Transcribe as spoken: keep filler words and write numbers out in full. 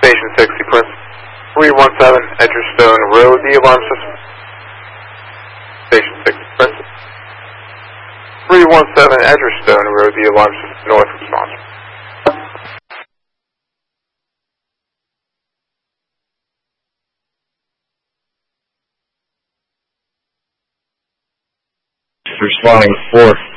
Station six, sequence three one seven, Edgerstone Road, the alarm system. Station six, sequence three one seven, Edgerstone Road, the alarm system, north response. Responding four.